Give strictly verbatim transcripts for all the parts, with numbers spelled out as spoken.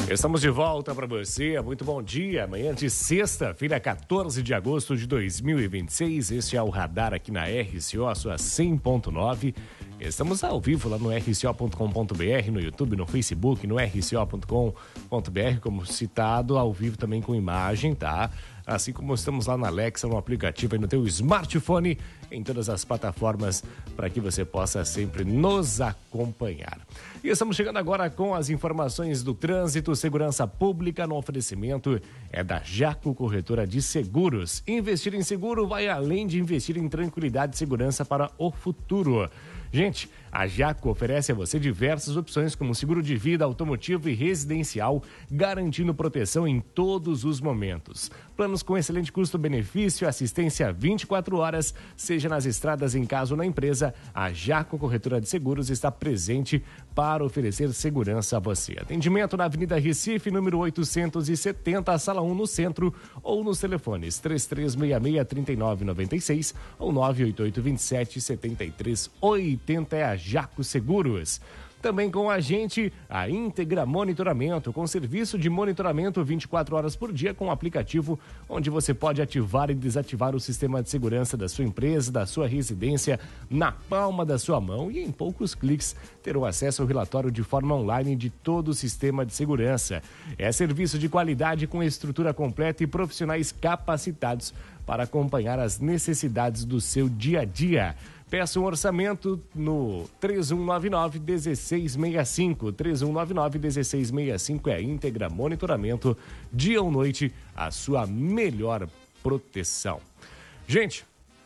Estamos de volta para você. Muito bom dia. Amanhã de sexta-feira, quatorze de agosto de dois mil e vinte e seis. Este é o Radar aqui na R C O, a sua cem ponto nove. Estamos ao vivo lá no r c o ponto com ponto b r, no YouTube, no Facebook, no r c o ponto com ponto b r, como citado, ao vivo também com imagem, tá? Assim como estamos lá na Alexa, no aplicativo e no teu smartphone, em todas as plataformas, para que você possa sempre nos acompanhar. E estamos chegando agora com as informações do trânsito, segurança pública, no oferecimento é da Jaco Corretora de Seguros. Investir em seguro vai além de investir em tranquilidade e segurança para o futuro. Gente, a Jaco oferece a você diversas opções como seguro de vida, automotivo e residencial, garantindo proteção em todos os momentos. Planos com excelente custo-benefício, assistência vinte e quatro horas, seja nas estradas, em casa ou na empresa, a Jaco Corretora de Seguros está presente para oferecer segurança a você. Atendimento na Avenida Recife, número oitocentos e setenta, sala um, no centro, ou nos telefones três três seis seis, três nove nove seis ou nove oito oito, dois sete, sete três oito zero, é a Jaco Seguros. Também com a gente, a Íntegra Monitoramento, com serviço de monitoramento vinte e quatro horas por dia, com um aplicativo onde você pode ativar e desativar o sistema de segurança da sua empresa, da sua residência, na palma da sua mão, e em poucos cliques terão acesso ao relatório de forma online de todo o sistema de segurança. É serviço de qualidade com estrutura completa e profissionais capacitados para acompanhar as necessidades do seu dia a dia. Peça um orçamento no três um nove nove, um seis seis cinco. três um nove nove, um seis seis cinco é a Íntegra Monitoramento, dia ou noite, a sua melhor proteção. Gente,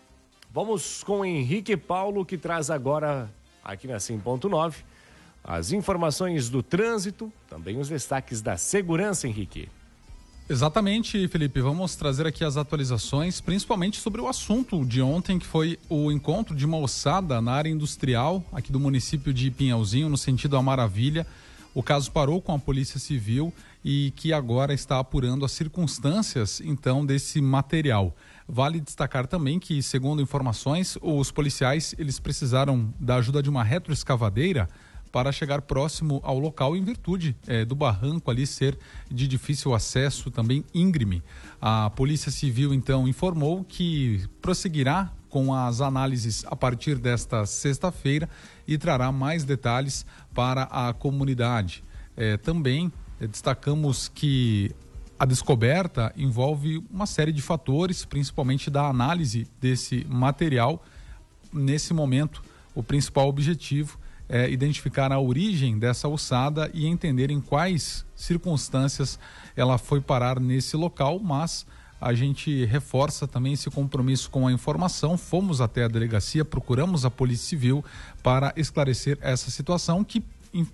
vamos com o Henrique Paulo, que traz agora, aqui na cem ponto nove, as informações do trânsito, também os destaques da segurança, Henrique. Exatamente, Felipe. Vamos trazer aqui as atualizações, principalmente sobre o assunto de ontem, que foi o encontro de uma ossada na área industrial aqui do município de Pinhalzinho, no sentido A Maravilha. O caso parou com a Polícia Civil e que agora está apurando as circunstâncias, então, desse material. Vale destacar também que, segundo informações, os policiais eles precisaram da ajuda de uma retroescavadeira para chegar próximo ao local em virtude é, do barranco ali ser de difícil acesso, também íngreme. A Polícia Civil, então, informou que prosseguirá com as análises a partir desta sexta-feira e trará mais detalhes para a comunidade. É, também é, destacamos que a descoberta envolve uma série de fatores, principalmente da análise desse material. Nesse momento, o principal objetivo é identificar a origem dessa ossada e entender em quais circunstâncias ela foi parar nesse local, mas a gente reforça também esse compromisso com a informação. Fomos até a delegacia, procuramos a Polícia Civil para esclarecer essa situação que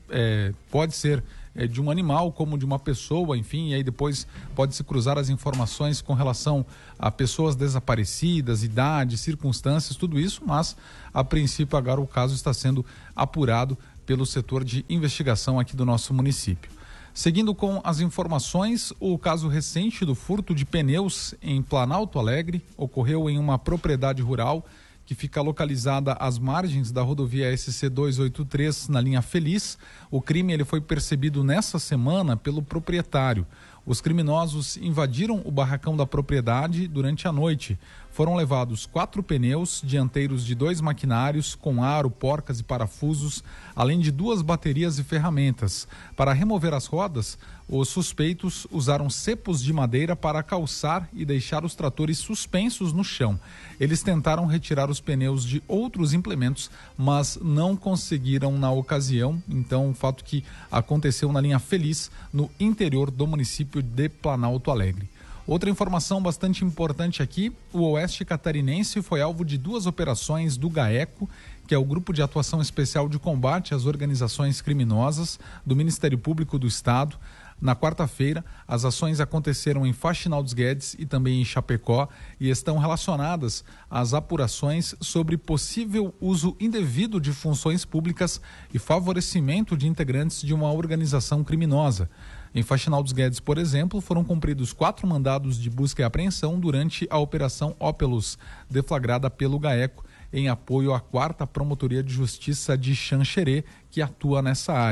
é, pode ser é, de um animal como de uma pessoa, enfim, e aí depois pode se cruzar as informações com relação a pessoas desaparecidas, idade, circunstâncias, tudo isso, mas a princípio agora o caso está sendo apurado pelo setor de investigação aqui do nosso município. Seguindo com as informações, o caso recente do furto de pneus em Planalto Alegre ocorreu em uma propriedade rural que fica localizada às margens da rodovia S C duzentos e oitenta e três, na linha Feliz. O crime ele foi percebido nessa semana pelo proprietário. Os criminosos invadiram o barracão da propriedade durante a noite. Foram levados quatro pneus dianteiros de dois maquinários com aro, porcas e parafusos, além de duas baterias e ferramentas. Para remover as rodas, os suspeitos usaram cepos de madeira para calçar e deixar os tratores suspensos no chão. Eles tentaram retirar os pneus de outros implementos, mas não conseguiram na ocasião. Então, o fato que aconteceu na linha Feliz, no interior do município de Planalto Alegre. Outra informação bastante importante aqui, o Oeste Catarinense foi alvo de duas operações do GAECO, que é o Grupo de Atuação Especial de Combate às Organizações Criminosas do Ministério Público do Estado. Na quarta-feira, as ações aconteceram em Faxinal dos Guedes e também em Chapecó e estão relacionadas às apurações sobre possível uso indevido de funções públicas e favorecimento de integrantes de uma organização criminosa. Em Faxinal dos Guedes, por exemplo, foram cumpridos quatro mandados de busca e apreensão durante a Operação Ópelos, deflagrada pelo GAECO, em apoio à quarta Promotoria de Justiça de Xanxerê, que atua nessa área.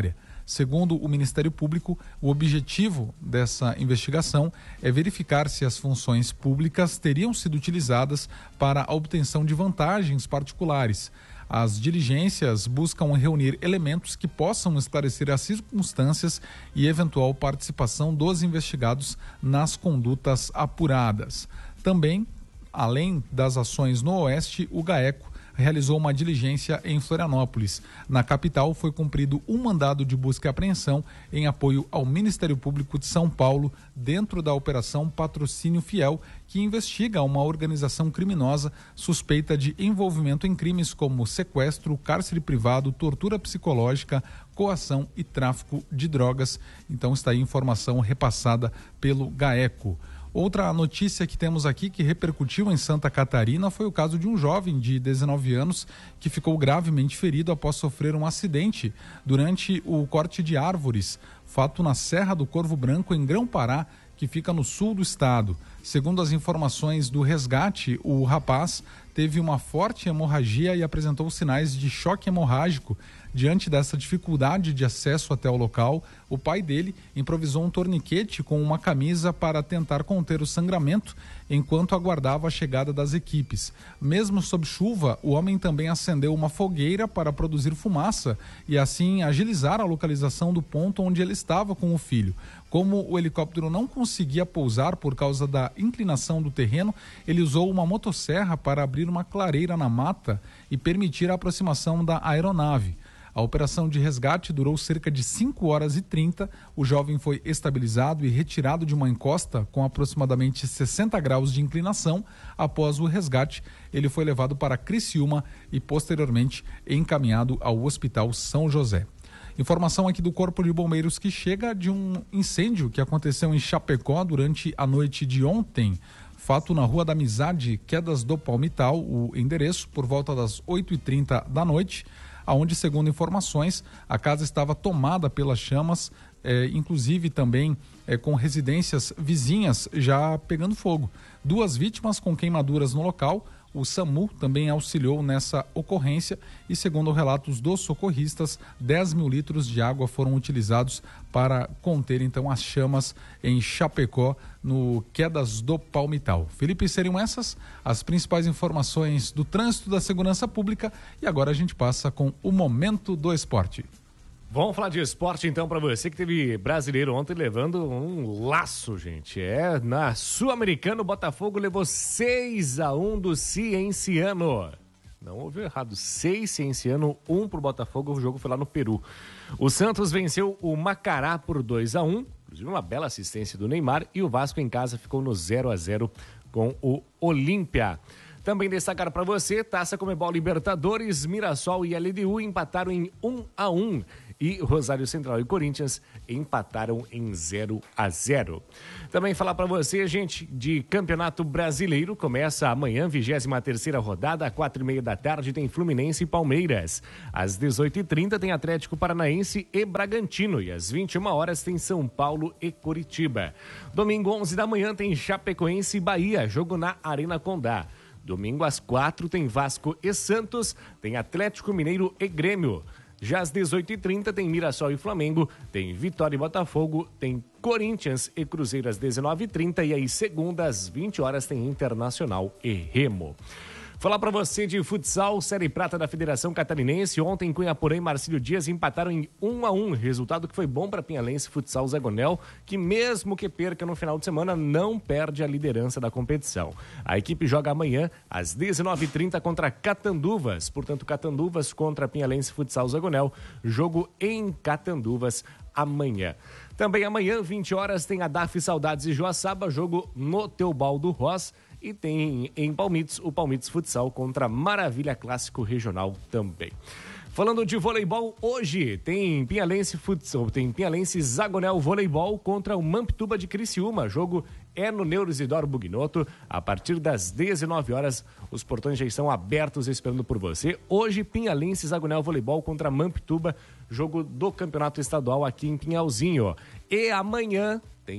Segundo o Ministério Público, o objetivo dessa investigação é verificar se as funções públicas teriam sido utilizadas para a obtenção de vantagens particulares. As diligências buscam reunir elementos que possam esclarecer as circunstâncias e eventual participação dos investigados nas condutas apuradas. Também, além das ações no Oeste, o GAECO realizou uma diligência em Florianópolis. Na capital, foi cumprido um mandado de busca e apreensão em apoio ao Ministério Público de São Paulo, dentro da Operação Patrocínio Fiel, que investiga uma organização criminosa suspeita de envolvimento em crimes como sequestro, cárcere privado, tortura psicológica, coação e tráfico de drogas. Então está aí informação repassada pelo GAECO. Outra notícia que temos aqui que repercutiu em Santa Catarina foi o caso de um jovem de dezenove anos que ficou gravemente ferido após sofrer um acidente durante o corte de árvores, fato na Serra do Corvo Branco, em Grão-Pará, que fica no sul do estado. Segundo as informações do resgate, o rapaz teve uma forte hemorragia e apresentou sinais de choque hemorrágico. Diante dessa dificuldade de acesso até o local, o pai dele improvisou um torniquete com uma camisa para tentar conter o sangramento enquanto aguardava a chegada das equipes. Mesmo sob chuva, o homem também acendeu uma fogueira para produzir fumaça e assim agilizar a localização do ponto onde ele estava com o filho. Como o helicóptero não conseguia pousar por causa da inclinação do terreno, ele usou uma motosserra para abrir uma clareira na mata e permitir a aproximação da aeronave. A operação de resgate durou cerca de cinco horas e trinta. O jovem foi estabilizado e retirado de uma encosta com aproximadamente sessenta graus de inclinação. Após o resgate, ele foi levado para Criciúma e posteriormente encaminhado ao Hospital São José. Informação aqui do Corpo de Bombeiros que chega de um incêndio que aconteceu em Chapecó durante a noite de ontem. Fato na Rua da Amizade, Quedas do Palmital, o endereço, por volta das oito e trinta da noite, aonde, segundo informações, a casa estava tomada pelas chamas, eh, inclusive também eh, com residências vizinhas já pegando fogo. Duas vítimas com queimaduras no local. O SAMU também auxiliou nessa ocorrência e, segundo relatos dos socorristas, dez mil litros de água foram utilizados para conter, então, as chamas em Chapecó, no Quedas do Palmital. Felipe, seriam essas as principais informações do trânsito, da segurança pública, e agora a gente passa com o Momento do Esporte. Vamos falar de esporte então para você que teve brasileiro ontem levando um laço, gente. É, na Sul-Americana o Botafogo levou seis a um do Cienciano. Não ouviu errado, seis Cienciano, um pro Botafogo, o jogo foi lá no Peru. O Santos venceu o Macará por dois a um, inclusive uma bela assistência do Neymar, e o Vasco em casa ficou no zero a zero com o Olímpia. Também destacar para você, Taça Comebol Libertadores, Mirassol e L D U empataram em um a um. E Rosário Central e Corinthians empataram em zero a zero. Também falar para você, gente, de Campeonato Brasileiro. Começa amanhã, vigésima terceira rodada, às quatro e meia da tarde, tem Fluminense e Palmeiras. Às dezoito e trinta tem Atlético Paranaense e Bragantino. E às vinte e uma horas tem São Paulo e Coritiba. Domingo, onze da manhã, tem Chapecoense e Bahia, jogo na Arena Condá. Domingo, às quatro, tem Vasco e Santos, tem Atlético Mineiro e Grêmio. Já às dezoito e trinta tem Mirassol e Flamengo, tem Vitória e Botafogo, tem Corinthians e Cruzeiro às dezenove e trinta e aí segunda às vinte horas tem Internacional e Remo. Falar para você de futsal, Série Prata da Federação Catarinense. Ontem, Cunhaporã e Marcílio Dias empataram em um a um. Resultado que foi bom para Pinhalense Futsal Zagonel, que mesmo que perca no final de semana, não perde a liderança da competição. A equipe joga amanhã às dezenove e trinta contra Catanduvas. Portanto, Catanduvas contra Pinhalense Futsal Zagonel. Jogo em Catanduvas amanhã. Também amanhã, vinte horas, tem a D A F Saudades e Joaçaba, jogo no Teobaldo Ross. E tem em Palmitos o Palmitos Futsal contra Maravilha Clássico Regional também. Falando de voleibol, hoje tem Pinhalense Futsal, tem Pinhalense Zagonel Voleibol contra o Mamptuba de Criciúma. Jogo é no Neurosidoro Bugnotto. A partir das dezenove horas, os portões já estão abertos esperando por você. Hoje, Pinhalense Zagonel Voleibol contra Mamptuba, jogo do Campeonato Estadual aqui em Pinhalzinho. E amanhã tem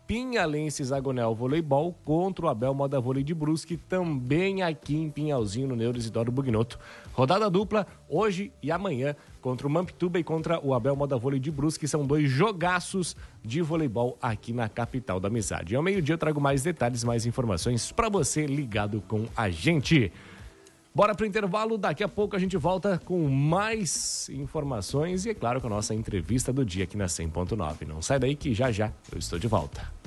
Pinhalense Zagonel Voleibol contra o Abel Moda Vôlei de Brusque, também aqui em Pinhalzinho, no Neo Isidoro Bugnotto. Rodada dupla hoje e amanhã contra o Mampituba e contra o Abel Moda Vôlei de Brusque, são dois jogaços de voleibol aqui na capital da amizade. E ao meio-dia eu trago mais detalhes, mais informações para você ligado com a gente. Bora pro intervalo, daqui a pouco a gente volta com mais informações e, é claro, com a nossa entrevista do dia aqui na cem ponto nove. Não sai daí que já já eu estou de volta.